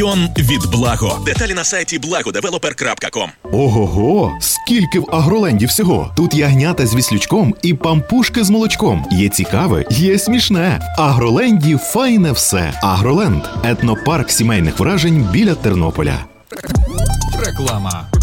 від Благо. Деталі на сайті blagodeveloper.com. Ого-го! Скільки в Агроленді всього! Тут ягнята з віслючком і пампушки з молочком. Є цікаве, є смішне. В Агроленді файне все. Агроленд – етнопарк сімейних вражень біля Тернополя. Реклама.